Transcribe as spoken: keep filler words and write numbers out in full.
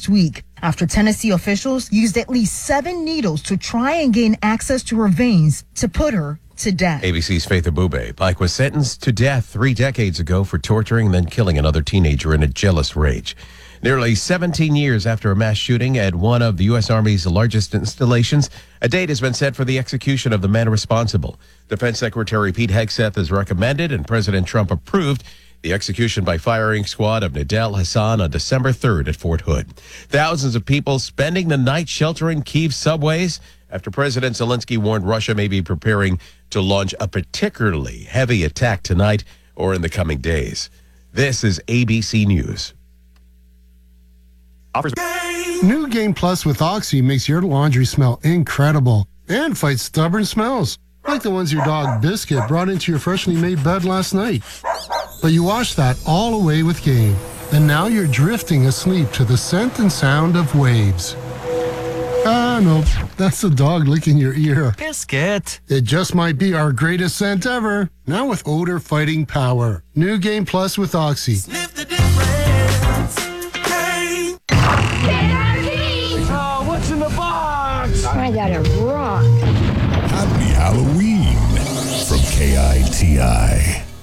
last week after Tennessee officials used at least seven needles to try and gain access to her veins to put her to death. A B C's Faith Abube. Pike was sentenced to death three decades ago for torturing and then killing another teenager in a jealous rage. Nearly seventeen years after a mass shooting at one of the U S. Army's largest installations, a date has been set for the execution of the man responsible. Defense Secretary Pete Hegseth has recommended and President Trump approved the execution by firing squad of Nidal Hasan on December third at Fort Hood. Thousands of people spending the night sheltering Kyiv subways after President Zelensky warned Russia may be preparing to launch a particularly heavy attack tonight or in the coming days. This is A B C News. New Game Plus with Oxy makes your laundry smell incredible and fights stubborn smells, like the ones your dog Biscuit brought into your freshly made bed last night. But you wash that all away with Game, and now you're drifting asleep to the scent and sound of waves. Ah, no, that's the dog licking your ear. Biscuit. It just might be our greatest scent ever, now with odor-fighting power. New Game Plus with Oxy. Sniff the difference. Hey. Oh, what's in the box? I got a rock. Happy Halloween from K I T I.